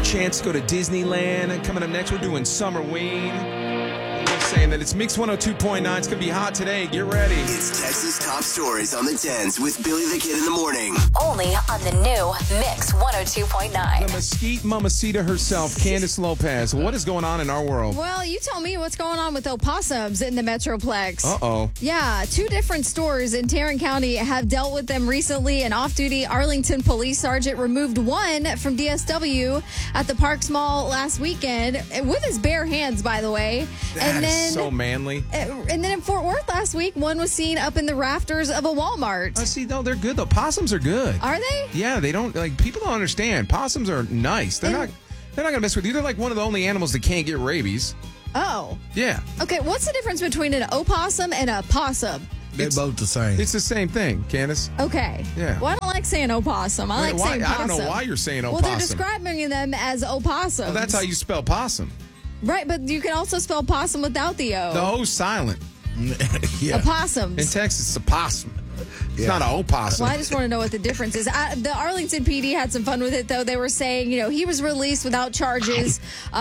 chance to go to Disneyland. And coming up next, we're doing Summerween. Just saying that it's Mix 102.9. It's going to be hot today. Get ready. It's Texas Top Stories on the 10s with Billy the Kid in the morning. Only on the new Mix 102.9. The mesquite mamacita herself, Candace Lopez. What is going on in our world? Well, you tell me what's going on with opossums in the Metroplex. Uh-oh. Yeah, 2 different stores in Tarrant County have dealt with them recently. An off-duty Arlington police sergeant removed one from DSW at the Parks Mall last weekend with his bare hands, by the way. That is so manly. And then in Fort Worth last week, one was seen up in the rafters of a Walmart. See, no, they're good, though. Possums are good. Are they? Yeah, they don't, people don't understand. Possums are nice. They're not going to mess with you. They're like one of the only animals that can't get rabies. Oh. Yeah. Okay, what's the difference between an opossum and a possum? They're both the same. It's the same thing, Candace. Okay. Yeah. Well, I don't like saying opossum. I like saying possum. I don't know why you're saying opossum. Well, they're describing them as opossums. Well, that's how you spell possum. Right, but you can also spell possum without the O. The O's silent. Yeah. Opossums. In Texas, it's a possum. It's not an opossum. Well, I just want to know what the difference is. The Arlington PD had some fun with it, though. They were saying, he was released without charges.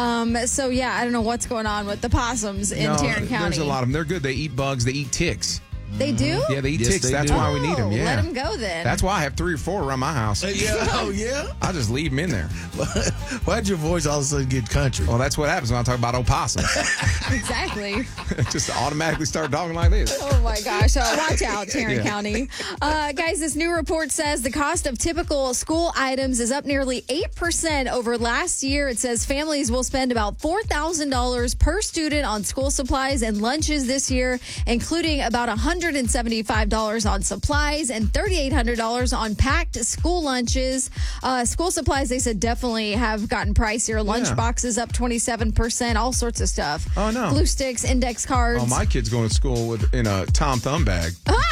So, yeah, I don't know what's going on with the possums in Tarrant County. There's a lot of them. They're good. They eat bugs. They eat ticks. They do? Yeah, they eat Yes, ticks. they That's do. why we need them. Yeah. Let them go then. That's why I have 3 or 4 around my house. Yeah. Oh, yeah? I just leave them in there. Why'd your voice all of a sudden get country? Well, that's what happens when I talk about opossums. Exactly. Just automatically start talking like this. Oh, my gosh. Watch out, Tarrant County. Guys, this new report says the cost of typical school items is up nearly 8% over last year. It says families will spend about $4,000 per student on school supplies and lunches this year, including about $175 on supplies and $3,800 on packed school lunches. School supplies, they said, definitely have gotten pricier. Lunch boxes up 27%, all sorts of stuff. Oh, no. Glue sticks, index cards. Oh, my kid's going to school in a Tom Thumb bag.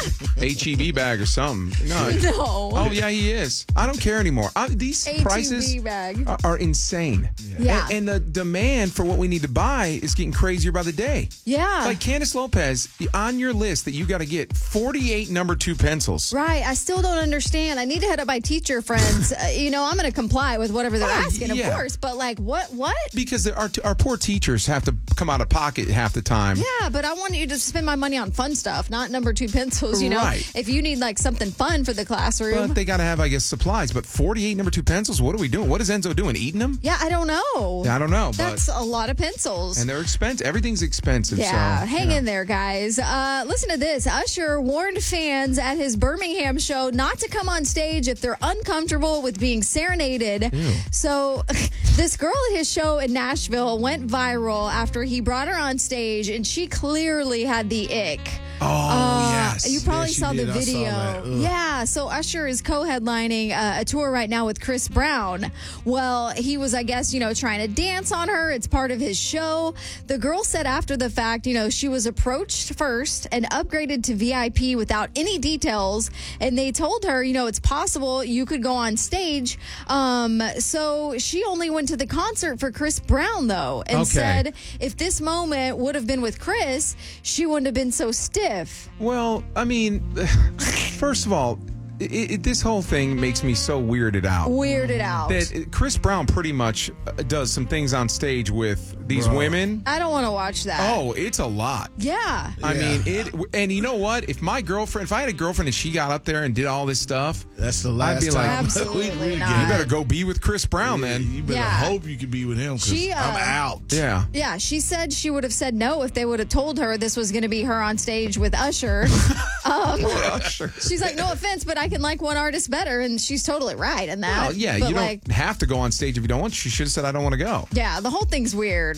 HEB bag or something. No. Oh, yeah, he is. I don't care anymore. These prices bag. are insane. Yeah. And the demand for what we need to buy is getting crazier by the day. Yeah. Like Candace Lopez, on your list that you got to get 48 number 2 pencils. Right. I still don't understand. I need to head up my teacher friends. I'm going to comply with whatever they're asking, of course. But like, what? Because our poor teachers have to come out of pocket half the time. Yeah, but I want you to spend my money on fun stuff, not number 2 pencils. Right. If you need like something fun for the classroom. But they got to have, I guess, supplies. But 48 number 2 pencils, what are we doing? What is Enzo doing? Eating them? Yeah, I don't know. I don't know. That's a lot of pencils. And they're expensive. Everything's expensive. Yeah, so, hang in there, guys. Listen to this. Usher warned fans at his Birmingham show not to come on stage if they're uncomfortable with being serenaded. Ew. So this girl at his show in Nashville went viral after he brought her on stage, and she clearly had the ick. Oh, yes. You probably Yes, she saw the did. I saw video. that. Ugh. Yeah, so Usher is co-headlining a tour right now with Chris Brown. Well, he was, I guess, trying to dance on her. It's part of his show. The girl said after the fact, she was approached first and upgraded to VIP without any details. And they told her, it's possible you could go on stage. So she only went to the concert for Chris Brown, though, and said if this moment would have been with Chris, she wouldn't have been so stiff. Well, I mean, first of all, this whole thing makes me so weirded out. That Chris Brown pretty much does some things on stage with these women. I don't want to watch that. Oh, it's a lot. Yeah. I mean, and you know what? If I had a girlfriend and she got up there and did all this stuff, that's the last I'd be like, time. Absolutely not. You better go be with Chris Brown then. You better hope you can be with him because I'm out. Yeah. Yeah, she said she would have said no if they would have told her this was going to be her on stage with Usher. She's like, no offense, but I can like one artist better, and she's totally right in that. Well, yeah, but you don't have to go on stage if you don't want to. She should have said, I don't want to go. Yeah, the whole thing's weird.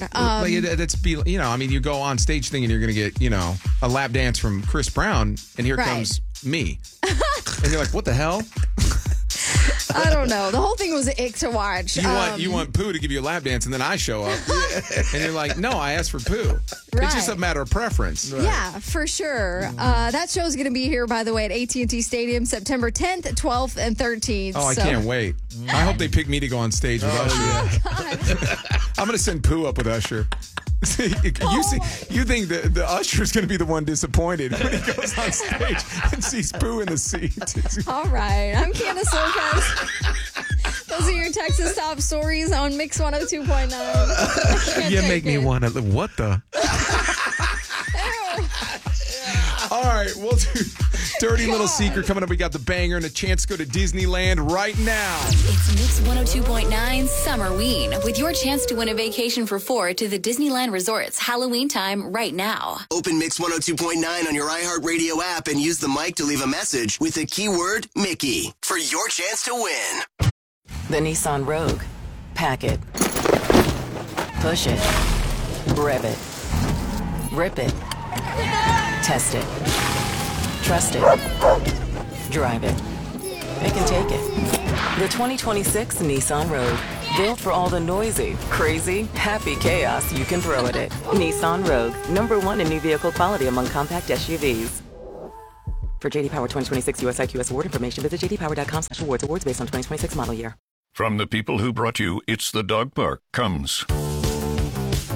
You go on stage thinking you're going to get, a lap dance from Chris Brown, and here comes me. And you're like, what the hell? I don't know. The whole thing was an ick to watch. You want Pooh to give you a lap dance, and then I show up. And you're like, no, I asked for Pooh. Right. It's just a matter of preference. Right. Yeah, for sure. That show's going to be here, by the way, at AT&T Stadium September 10th, 12th, and 13th. Oh, I can't wait. I hope they pick me to go on stage with Usher. Oh, God. I'm going to send Pooh up with Usher. You think the Usher is going to be the one disappointed when he goes on stage and sees Pooh in the seat. All right. I'm Candace Lopez. Those are your Texas top stories on Mix 102.9. You make me want to. What the? All right, we'll do Dirty Little Secret coming up. We got the banger and a chance to go to Disneyland right now. It's Mix 102.9 Summerween with your chance to win a vacation for 4 to the Disneyland Resort's Halloween time right now. Open Mix 102.9 on your iHeartRadio app and use the mic to leave a message with the keyword Mickey for your chance to win. The Nissan Rogue. Pack it. Push it. Rev it. Rip it. Test it. Trust it. Drive it. It can take it. The 2026 Nissan Rogue. Built for all the noisy, crazy, happy chaos you can throw at it. Nissan Rogue. #1 in new vehicle quality among compact SUVs. For JD Power 2026 US IQS award information, visit jdpower.com/awards. Awards based on 2026 model year. From the people who brought you It's the Dog Park comes